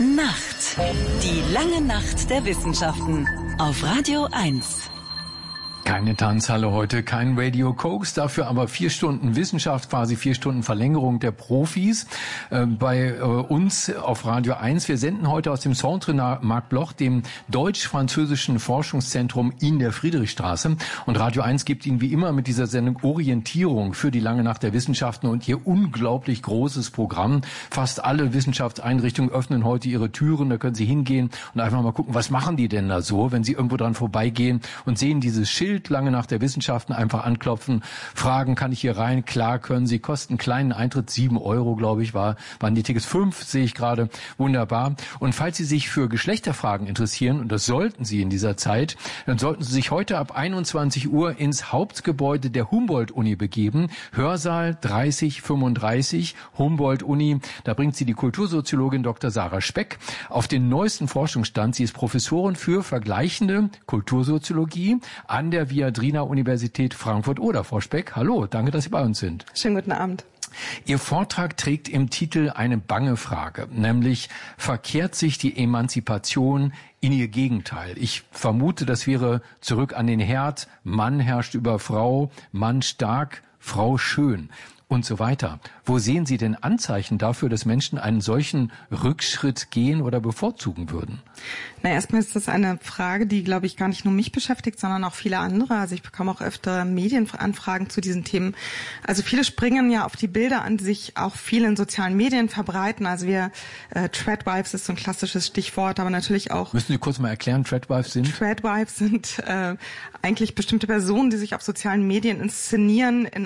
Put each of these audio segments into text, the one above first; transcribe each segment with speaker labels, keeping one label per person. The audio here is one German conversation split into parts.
Speaker 1: Nacht. Die lange Nacht der Wissenschaften. Auf Radio 1.
Speaker 2: Keine Tanzhalle heute, kein Radio Koks, dafür aber 4 Stunden Wissenschaft, quasi 4 Stunden Verlängerung der Profis bei uns auf Radio 1. Wir senden heute aus dem Centre Marc Bloch, dem deutsch-französischen Forschungszentrum in der Friedrichstraße. Und Radio 1 gibt Ihnen wie immer mit dieser Sendung Orientierung für die lange Nacht der Wissenschaften und ihr unglaublich großes Programm. Fast alle Wissenschaftseinrichtungen öffnen heute ihre Türen, da können Sie hingehen und einfach mal gucken, was machen die denn da so, wenn Sie irgendwo dran vorbeigehen und sehen dieses Schild, lange nach der Wissenschaften, einfach anklopfen, fragen, kann ich hier rein? Klar können Sie, kosten kleinen Eintritt, 7 €, glaube ich, waren die Tickets, 5 sehe ich gerade, wunderbar. Und falls Sie sich für Geschlechterfragen interessieren, und das sollten Sie in dieser Zeit, dann sollten Sie sich heute ab 21 Uhr ins Hauptgebäude der Humboldt-Uni begeben, Hörsaal 3035, Humboldt-Uni, da bringt Sie die Kultursoziologin Dr. Sarah Speck auf den neuesten Forschungsstand. Sie ist Professorin für vergleichende Kultursoziologie an der Viadrina-Universität Frankfurt-Oder. Frau Speck, hallo, danke, dass Sie bei uns sind.
Speaker 3: Schönen guten Abend.
Speaker 2: Ihr Vortrag trägt im Titel eine bange Frage, nämlich verkehrt sich die Emanzipation in ihr Gegenteil? Ich vermute, das wäre zurück an den Herd, Mann herrscht über Frau, Mann stark, Frau schön und so weiter. Wo sehen Sie denn Anzeichen dafür, dass Menschen einen solchen Rückschritt gehen oder bevorzugen würden?
Speaker 3: Na, erstmal ist das eine Frage, die, glaube ich, gar nicht nur mich beschäftigt, sondern auch viele andere. Also ich bekomme auch öfter Medienanfragen zu diesen Themen. Also viele springen ja auf die Bilder an, die sich auch viel in sozialen Medien verbreiten. Also Tradwives ist so ein klassisches Stichwort, aber natürlich auch...
Speaker 2: Müssen Sie kurz mal erklären, Tradwives sind?
Speaker 3: Tradwives sind eigentlich bestimmte Personen, die sich auf sozialen Medien inszenieren in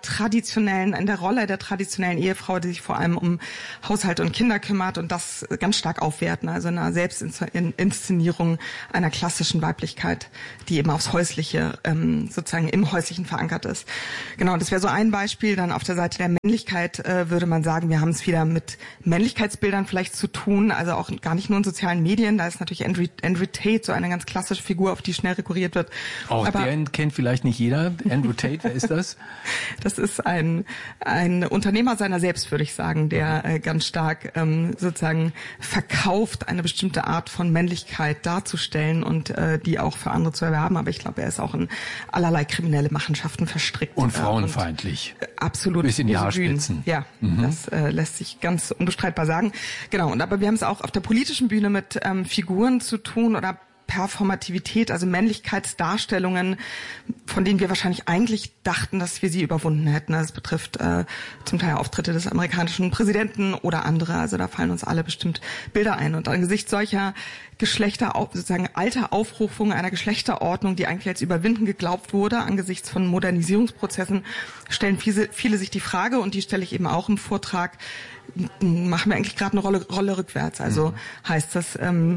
Speaker 3: der Rolle der traditionellen Ehefrau, die sich vor allem um Haushalt und Kinder kümmert und das ganz stark aufwerten, also eine Selbstinszenierung einer klassischen Weiblichkeit, die eben aufs Häusliche, sozusagen im Häuslichen verankert ist. Genau, das wäre so ein Beispiel. Dann auf der Seite der Männlichkeit würde man sagen, wir haben es wieder mit Männlichkeitsbildern vielleicht zu tun, also auch gar nicht nur in sozialen Medien. Da ist natürlich Andrew Tate so eine ganz klassische Figur, auf die schnell rekurriert wird.
Speaker 2: Auch aber den kennt vielleicht nicht jeder. Andrew Tate, wer ist das?
Speaker 3: Das ist ein Unternehmer seiner selbst, würde ich sagen, der ganz stark sozusagen verkauft, eine bestimmte Art von Männlichkeit darzustellen und die auch für andere zu erwerben. Aber ich glaube, er ist auch in allerlei kriminelle Machenschaften verstrickt.
Speaker 2: Und frauenfeindlich.
Speaker 3: Absolut.
Speaker 2: Bis in die Haarspitzen.
Speaker 3: Ja, das lässt sich ganz unbestreitbar sagen. Genau, aber wir haben es auch auf der politischen Bühne mit Figuren zu tun oder Performativität, also Männlichkeitsdarstellungen, von denen wir wahrscheinlich eigentlich dachten, dass wir sie überwunden hätten. Das betrifft zum Teil Auftritte des amerikanischen Präsidenten oder andere. Also da fallen uns alle bestimmt Bilder ein. Und angesichts solcher sozusagen alter Aufrufungen einer Geschlechterordnung, die eigentlich als überwinden geglaubt wurde, angesichts von Modernisierungsprozessen, stellen viele sich die Frage, und die stelle ich eben auch im Vortrag, machen wir eigentlich gerade eine Rolle rückwärts? Also heißt das,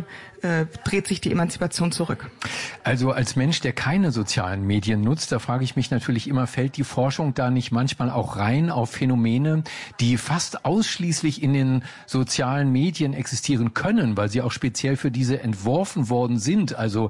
Speaker 3: dreht sich die Emanzipation zurück?
Speaker 2: Also als Mensch, der keine sozialen Medien nutzt, da frage ich mich natürlich immer, fällt die Forschung da nicht manchmal auch rein auf Phänomene, die fast ausschließlich in den sozialen Medien existieren können, weil sie auch speziell für diese entworfen worden sind? Also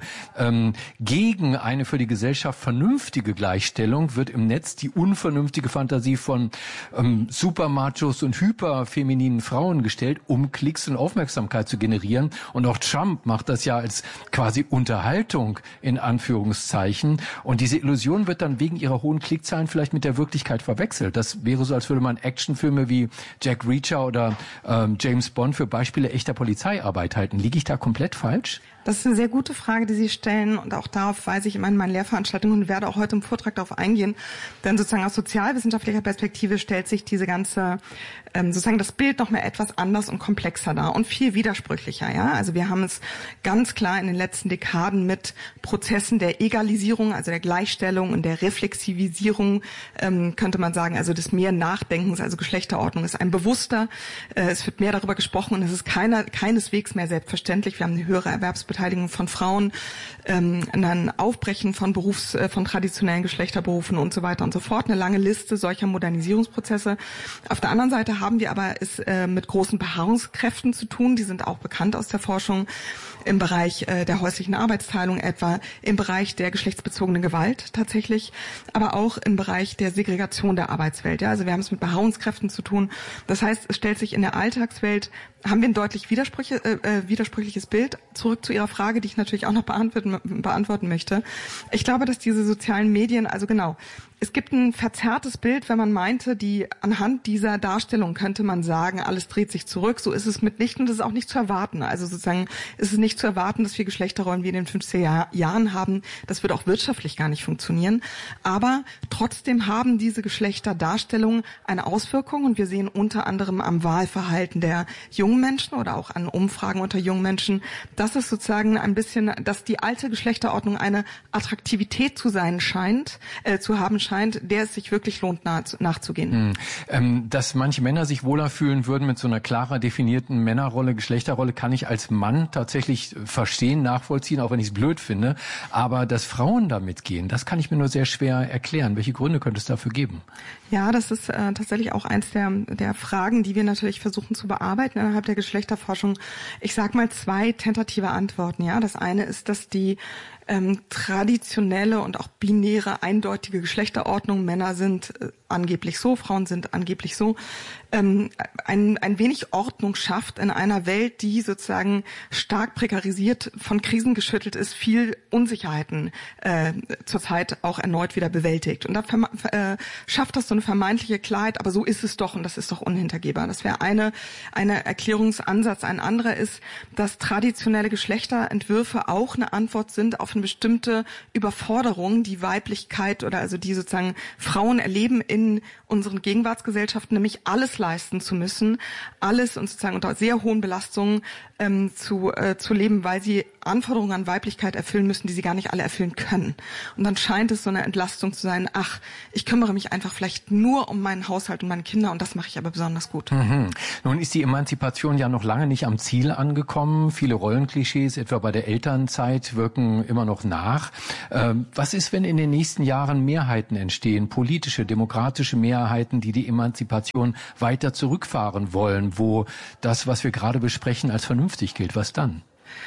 Speaker 2: gegen eine für die Gesellschaft vernünftige Gleichstellung wird im Netz die unvernünftige Fantasie von Supermachos und hyperfemininen Frauen gestellt, um Klicks und Aufmerksamkeit zu generieren. Und auch Trump macht das ja als quasi Unterhaltung in Anführungszeichen. Und diese Illusion wird dann wegen ihrer hohen Klickzahlen vielleicht mit der Wirklichkeit verwechselt. Das wäre so, als würde man Actionfilme wie Jack Reacher oder James Bond für Beispiele echter Polizeiarbeit halten. Liege ich da komplett falsch?
Speaker 3: Das ist eine sehr gute Frage, die Sie stellen, und auch darauf weise ich immer in meinen Lehrveranstaltungen und werde auch heute im Vortrag darauf eingehen. Denn sozusagen aus sozialwissenschaftlicher Perspektive stellt sich diese ganze, sozusagen das Bild noch mehr etwas anders und komplexer dar und viel widersprüchlicher. Ja, also wir haben es ganz klar in den letzten Dekaden mit Prozessen der Egalisierung, also der Gleichstellung und der Reflexivisierung, könnte man sagen, also des mehr Nachdenkens, also Geschlechterordnung ist ein bewusster, es wird mehr darüber gesprochen und es ist keineswegs mehr selbstverständlich. Wir haben eine höhere Erwerbsbildung Berufsbeteiligung von Frauen, ein Aufbrechen von von traditionellen Geschlechterberufen und so weiter und so fort. Eine lange Liste solcher Modernisierungsprozesse. Auf der anderen Seite haben wir aber es mit großen Beharrungskräften zu tun. Die sind auch bekannt aus der Forschung im Bereich der häuslichen Arbeitsteilung etwa, im Bereich der geschlechtsbezogenen Gewalt tatsächlich, aber auch im Bereich der Segregation der Arbeitswelt. Ja, also wir haben es mit Beharrungskräften zu tun. Das heißt, es stellt sich in der Alltagswelt, haben wir ein deutlich widersprüchliches Bild. Zurück zu Ihrer Frage, die ich natürlich auch noch beantworten möchte. Ich glaube, dass diese sozialen Medien, also genau, es gibt ein verzerrtes Bild, wenn man meinte, anhand dieser Darstellung könnte man sagen, alles dreht sich zurück. So ist es mitnichten, das ist auch nicht zu erwarten. Also sozusagen ist es nicht zu erwarten, dass wir Geschlechterrollen wie in den 50er Jahren haben. Das wird auch wirtschaftlich gar nicht funktionieren. Aber trotzdem haben diese Geschlechterdarstellungen eine Auswirkung und wir sehen unter anderem am Wahlverhalten der jungen Menschen oder auch an Umfragen unter jungen Menschen, dass es sozusagen ein bisschen, dass die alte Geschlechterordnung eine Attraktivität zu haben scheint, der es sich wirklich lohnt, nachzugehen.
Speaker 2: Dass manche Männer sich wohler fühlen würden mit so einer klarer definierten Männerrolle, Geschlechterrolle, kann ich als Mann tatsächlich verstehen, nachvollziehen, auch wenn ich es blöd finde. Aber dass Frauen da mitgehen, das kann ich mir nur sehr schwer erklären. Welche Gründe könnte es dafür geben?
Speaker 3: Ja, das ist tatsächlich auch eins der Fragen, die wir natürlich versuchen zu bearbeiten innerhalb der Geschlechterforschung. Ich sage mal 2 tentative Antworten. Ja, das eine ist, dass die traditionelle und auch binäre, eindeutige Geschlechterordnung, Männer sind angeblich so, Frauen sind angeblich so, ein wenig Ordnung schafft in einer Welt, die sozusagen stark prekarisiert, von Krisen geschüttelt ist, viel Unsicherheiten zurzeit auch erneut wieder bewältigt. Und da schafft das so eine vermeintliche Klarheit, aber so ist es doch und das ist doch unhintergehbar. Das wäre eine Erklärungsansatz. Ein anderer ist, dass traditionelle Geschlechterentwürfe auch eine Antwort sind auf eine bestimmte Überforderung, die Weiblichkeit oder also die sozusagen Frauen erleben in unseren Gegenwartsgesellschaften, nämlich alles leisten zu müssen, alles und sozusagen unter sehr hohen Belastungen zu leben, weil sie Anforderungen an Weiblichkeit erfüllen müssen, die sie gar nicht alle erfüllen können. Und dann scheint es so eine Entlastung zu sein, ach, ich kümmere mich einfach vielleicht nur um meinen Haushalt und meine Kinder und das mache ich aber besonders gut.
Speaker 2: Nun ist die Emanzipation ja noch lange nicht am Ziel angekommen. Viele Rollenklischees, etwa bei der Elternzeit, wirken immer noch nach. Was ist, wenn in den nächsten Jahren Mehrheiten entstehen, politische, demokratische Mehrheiten, die Emanzipation weiter zurückfahren wollen, wo das, was wir gerade besprechen, als vernünftig gilt? Was dann?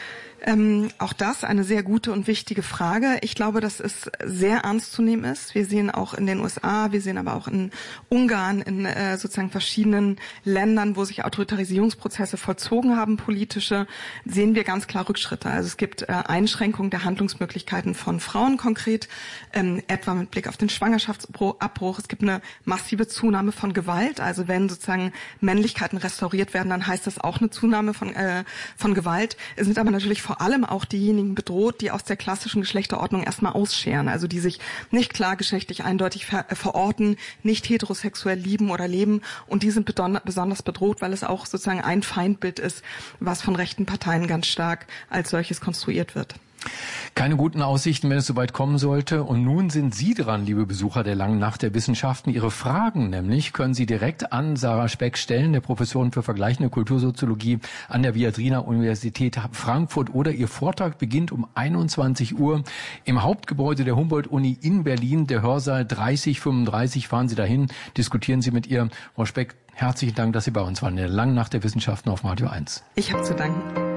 Speaker 3: Auch das eine sehr gute und wichtige Frage. Ich glaube, dass es sehr ernst zu nehmen ist. Wir sehen auch in den USA, wir sehen aber auch in Ungarn, in sozusagen verschiedenen Ländern, wo sich Autoritarisierungsprozesse vollzogen haben, politische, sehen wir ganz klar Rückschritte. Also es gibt Einschränkungen der Handlungsmöglichkeiten von Frauen konkret, etwa mit Blick auf den Schwangerschaftsabbruch. Es gibt eine massive Zunahme von Gewalt. Also wenn sozusagen Männlichkeiten restauriert werden, dann heißt das auch eine Zunahme von Gewalt. Es sind aber natürlich vor allem auch diejenigen bedroht, die aus der klassischen Geschlechterordnung erstmal ausscheren, also die sich nicht klar geschlechtlich eindeutig verorten, nicht heterosexuell lieben oder leben und die sind besonders bedroht, weil es auch sozusagen ein Feindbild ist, was von rechten Parteien ganz stark als solches konstruiert wird.
Speaker 2: Keine guten Aussichten, wenn es soweit kommen sollte. Und nun sind Sie dran, liebe Besucher der Langen Nacht der Wissenschaften. Ihre Fragen nämlich können Sie direkt an Sarah Speck stellen, der Professorin für vergleichende Kultursoziologie an der Viadrina Universität Frankfurt. Oder Ihr Vortrag beginnt um 21 Uhr im Hauptgebäude der Humboldt-Uni in Berlin, der Hörsaal 3035. Fahren Sie dahin, diskutieren Sie mit ihr. Frau Speck, herzlichen Dank, dass Sie bei uns waren in der Langen Nacht der Wissenschaften auf Radio 1.
Speaker 3: Ich habe zu danken.